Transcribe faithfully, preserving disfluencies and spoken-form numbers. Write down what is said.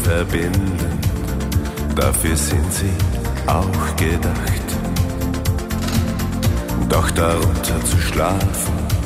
verbindend, dafür sind sie auch gedacht. Doch darunter zu schlafen